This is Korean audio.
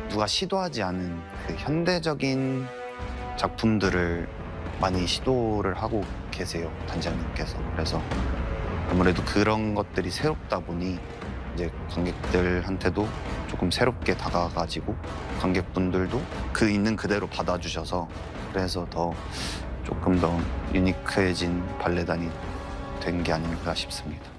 누가 시도하지 않은 그 현대적인 작품들을 많이 시도를 하고 계세요, 단장님께서. 그래서 아무래도 그런 것들이 새롭다 보니 이제 관객들한테도 조금 새롭게 다가가지고 관객분들도 그 있는 그대로 받아주셔서 그래서 더 조금 더 유니크해진 발레단이 된 게 아닌가 싶습니다.